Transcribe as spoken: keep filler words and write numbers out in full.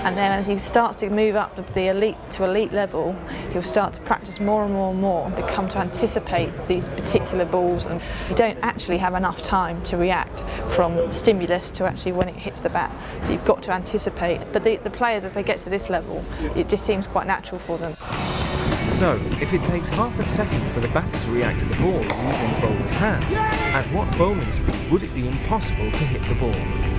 And then as he starts to move up the elite to elite level, he'll start to practice more and more and more and become to anticipate these particular balls, and you don't actually have enough time to react from the stimulus to actually when it hits the bat. So you've got to anticipate. But the, the players, as they get to this level, it just seems quite natural for them. So, if it takes half a second for the batter to react to the ball using the bowler's hand, at what bowling speed would it be impossible to hit the ball?